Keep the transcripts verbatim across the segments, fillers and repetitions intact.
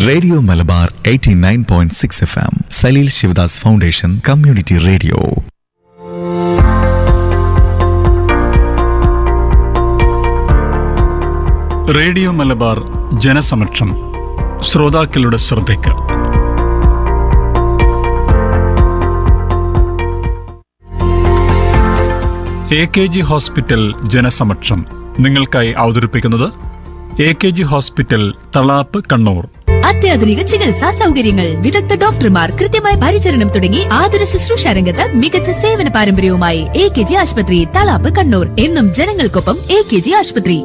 Radio Malabar eighty nine point six F M Saleel Sivadas foundation community radio. Radio Malabar ജനസമക്ഷം ശ്രോതാക്കളുടെ ശ്രദ്ധയ്ക്ക്. A K G hospital ജനസമക്ഷം നിങ്ങൾക്കായി അവതരിപ്പിക്കുന്നത് A K G hospital Thalap Kannur. അത്യാധുനിക ചികിത്സാ സൗകര്യങ്ങൾ, വിദഗ്ധ ഡോക്ടർമാർ, കൃത്യമായ പരിചരണം തുടങ്ങി ആതുര ശുശ്രൂഷ രംഗത്ത് മികച്ച സേവന പാരമ്പര്യവുമായി എ കെ ജി ആശുപത്രി തളാപ്പ് കണ്ണൂർ. എന്നും ജനങ്ങൾക്കൊപ്പം എ കെ ജി ആശുപത്രി.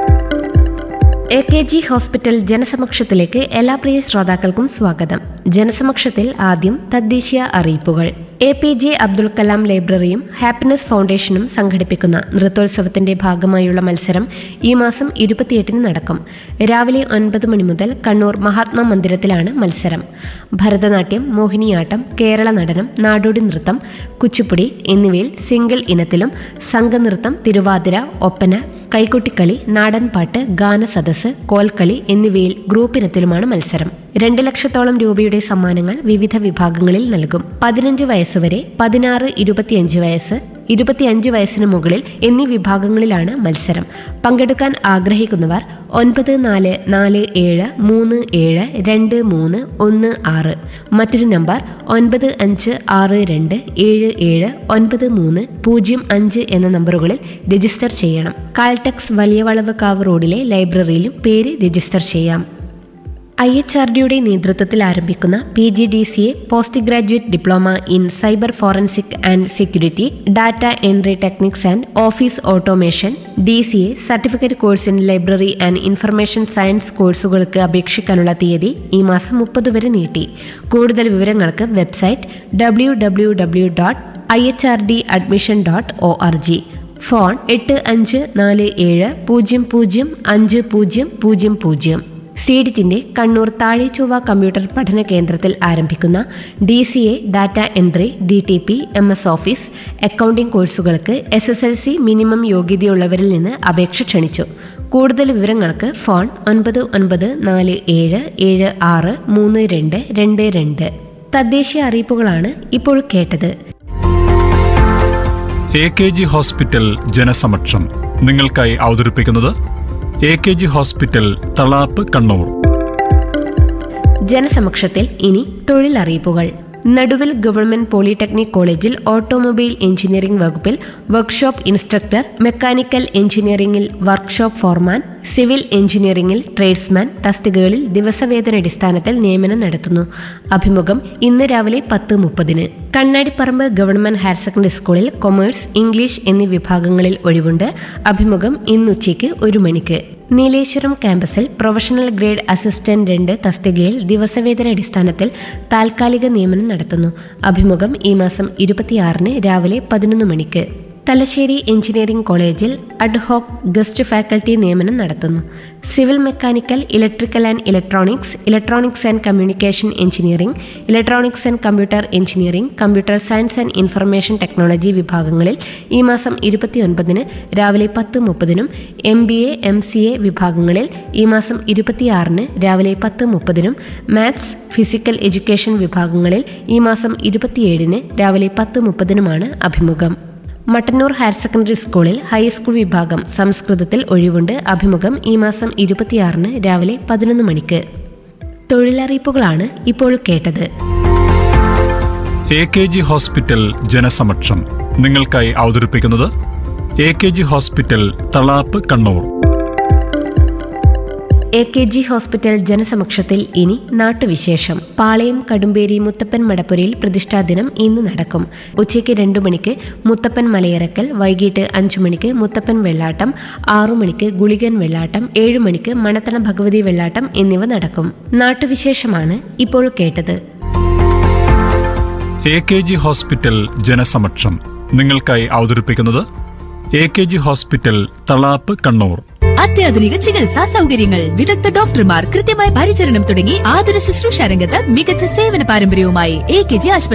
എ കെ ജി ഹോസ്പിറ്റൽ ജനസമക്ഷത്തിലേക്ക് എല്ലാ പ്രിയ ശ്രോതാക്കൾക്കും സ്വാഗതം. ജനസമക്ഷത്തിൽ ആദ്യം തദ്ദേശീയ അറിയിപ്പുകൾ. A P J Abdul Kalam ലൈബ്രറിയും happiness ഫൗണ്ടേഷനും സംഘടിപ്പിക്കുന്ന നൃത്തോത്സവത്തിന്റെ ഭാഗമായുള്ള മത്സരം ഈ മാസം ഇരുപത്തിയെട്ടിന് നടക്കും. രാവിലെ ഒൻപത് മണി മുതൽ കണ്ണൂർ മഹാത്മാ മന്ദിരത്തിലാണ് മത്സരം. ഭരതനാട്യം, മോഹിനിയാട്ടം, കേരള നടനം, നാടോടി നൃത്തം, കുച്ചിപ്പുടി എന്നിവയിൽ സിംഗിൾ ഇനത്തിലും, സംഘനൃത്തം, തിരുവാതിര, ഒപ്പന, കൈകൊട്ടിക്കളി, നാടൻപാട്ട്, ഗാനസദസ്, കോൽക്കളി എന്നിവയിൽ ഗ്രൂപ്പിനത്തിലുമാണ് മത്സരം. രണ്ട് ലക്ഷത്തോളം രൂപയുടെ സമ്മാനങ്ങൾ വിവിധ വിഭാഗങ്ങളിൽ നൽകും. പതിനഞ്ച് വയസ്സുവരെ, പതിനാറ് ഇരുപത്തിയഞ്ച് വയസ്സ്, ഇരുപത്തിയഞ്ച് വയസ്സിന് മുകളിൽ എന്നീ വിഭാഗങ്ങളിലാണ് മത്സരം. പങ്കെടുക്കാൻ ആഗ്രഹിക്കുന്നവർ ഒൻപത് നാല് നാല് ഏഴ് മൂന്ന് ഏഴ് രണ്ട് മൂന്ന് ഒന്ന് ആറ്, മറ്റൊരു നമ്പർ ഒൻപത് അഞ്ച് ആറ് രണ്ട് ഏഴ് ഏഴ് ഒൻപത് മൂന്ന് പൂജ്യം അഞ്ച് എന്ന നമ്പറുകളിൽ രജിസ്റ്റർ ചെയ്യണം. കാൽടെക്സ് വലിയ വളവ് കാവ് റോഡിലെ ലൈബ്രറിയിലും പേര് രജിസ്റ്റർ ചെയ്യാം. ഐ എച്ച് ആർ ഡിയുടെ നേതൃത്വത്തിൽ ആരംഭിക്കുന്ന P G D C A post graduate diploma in cyber forensic and security, data entry techniques and office automation, D C A certificate course in library and information science കോഴ്സുകൾക്ക് അപേക്ഷിക്കാനുള്ള തീയതി ഈ മാസം മുപ്പത് വരെ നീട്ടി. കൂടുതൽ വിവരങ്ങൾക്ക് website W W W dot I H R D admission dot O R G. Phone എട്ട് അഞ്ച് നാല് ഏഴ് പൂജ്യം പൂജ്യം അഞ്ച് പൂജ്യം പൂജ്യം പൂജ്യം. സീഡിറ്റിന്റെ കണ്ണൂർ താഴെച്ചൊവ്വ കമ്പ്യൂട്ടർ പഠന കേന്ദ്രത്തിൽ ആരംഭിക്കുന്ന D C A, data entry, D T P, M S office, accounting കോഴ്സുകൾക്ക് S S L C minimum യോഗ്യതയുള്ളവരിൽ നിന്ന് അപേക്ഷ ക്ഷണിച്ചു. കൂടുതൽ വിവരങ്ങൾക്ക് ഫോൺ ഒൻപത് ഒൻപത് നാല് ഏഴ് ഏഴ് ആറ് മൂന്ന് രണ്ട് രണ്ട് രണ്ട്. തദ്ദേശീയ അറിയിപ്പുകളാണ് ഇപ്പോൾ കേട്ടത്. എ കെ ജി ഹോസ്പിറ്റൽ ജനസമക്ഷം നിങ്ങൾക്കായി അവതരിപ്പിക്കുന്നത് A K G hospital Thalap Kannur. ജനസമക്ഷത്തിൽ ഇനി തൊഴിലറിയിപ്പുകൾ. നടുവിൽ ഗവൺമെന്റ് പോളിടെക്നിക് കോളേജിൽ ഓട്ടോമൊബൈൽ എഞ്ചിനീയറിംഗ് വകുപ്പിൽ വർക്ക്ഷോപ്പ് ഇൻസ്ട്രക്ടർ, മെക്കാനിക്കൽ എഞ്ചിനീയറിംഗിൽ വർക്ക്ഷോപ്പ് ഫോർമാൻ, സിവിൽ എഞ്ചിനീയറിംഗിൽ ട്രേഡ്സ്മാൻ തസ്തികകളിൽ ദിവസവേതനടിസ്ഥാനത്തിൽ നിയമനം നടത്തുന്നു. അഭിമുഖം ഇന്ന് രാവിലെ പത്ത് മുപ്പതിന്. കണ്ണാടിപ്പറമ്പ് ഗവൺമെന്റ് ഹയർ സെക്കൻഡറി സ്കൂളിൽ കൊമേഴ്സ്, ഇംഗ്ലീഷ് എന്നീ വിഭാഗങ്ങളിൽ ഒഴിവുണ്ട്. അഭിമുഖം ഇന്നുച്ചയ്ക്ക് ഒരു മണിക്ക്. നീലേശ്വരം ക്യാമ്പസിൽ പ്രൊഫഷണൽ ഗ്രേഡ് അസിസ്റ്റന്റ് രണ്ട് തസ്തികയിൽ ദിവസവേതനടിസ്ഥാനത്തിൽ താൽക്കാലിക നിയമനം നടത്തുന്നു. അഭിമുഖം ഈ മാസം ഇരുപത്തിയാറിന് രാവിലെ പതിനൊന്ന് മണിക്ക്. തലശ്ശേരി എഞ്ചിനീയറിംഗ് കോളേജിൽ അഡ്ഹോക് ഗസ്റ്റ് ഫാക്കൽറ്റി നിയമനം നടത്തുന്നു. Civil mechanical, electrical and electronics, electronics and communication engineering, electronics and computer engineering, computer science and information technology വിഭാഗങ്ങളിൽ ഈ മാസം ഇരുപത്തിയൊൻപതിന് രാവിലെ പത്ത് മുപ്പതിനും, M B A, M C A വിഭാഗങ്ങളിൽ ഈ മാസം ഇരുപത്തിയാറിന് രാവിലെ പത്ത് മുപ്പതിനും, മാത്സ്, ഫിസിക്കൽ എഡ്യൂക്കേഷൻ വിഭാഗങ്ങളിൽ ഈ മാസം ഇരുപത്തിയേഴിന് രാവിലെ പത്ത് മുപ്പതിനുമാണ് അഭിമുഖം. മട്ടന്നൂർ ഹയർ സെക്കൻഡറി സ്കൂളിൽ ഹൈസ്കൂൾ വിഭാഗം സംസ്കൃതത്തിൽ ഒഴിവുണ്ട്. അഭിമുഖം ഈ മാസം ഇരുപത്തിയാറിന് രാവിലെ പതിനൊന്ന് മണിക്ക്. തൊഴിലറിയിപ്പുകളാണ് ഇപ്പോൾ കേട്ടത്. എ കെ ജി ഹോസ്പിറ്റൽ ജനസമക്ഷം നിങ്ങൾക്കായി അവതരിപ്പിക്കുന്നത് A K G hospital Thalap Kannur. A K G hospital ജനസമക്ഷത്തിൽ ഇനി നാട്ടുവിശേഷം. പാളയം കടുമ്പേരി മുത്തപ്പൻ മടപ്പുരയിൽ പ്രതിഷ്ഠാദിനം ഇന്ന് നടക്കും. ഉച്ചയ്ക്ക് രണ്ടു മണിക്ക് മുത്തപ്പൻ മലയിറക്കൽ, വൈകിട്ട് അഞ്ചു മണിക്ക് മുത്തപ്പൻ വെള്ളാട്ടം, ആറു മണിക്ക് ഗുളികൻ വെള്ളാട്ടം, ഏഴു മണിക്ക് മണത്തണ ഭഗവതി വെള്ളാട്ടം എന്നിവ നടക്കും. നാട്ടുവിശേഷമാണ് ഇപ്പോൾ കേട്ടത്. എ കെ ജി ഹോസ്പിറ്റൽ ജനസമക്ഷം നിങ്ങൾക്കായി അവതരിപ്പിക്കുന്നത് A K G hospital Thalap Kannur. അത്യാധുനിക ചികിത്സാ സൗകര്യങ്ങൾ, വിദഗ്ധ ഡോക്ടർമാർ, കൃത്യമായ പരിചരണം തുടങ്ങി ആതുര ശുശ്രൂഷ രംഗത്ത് മികച്ച സേവന പാരമ്പര്യവുമായി എ കെ ജി ആശുപത്രി.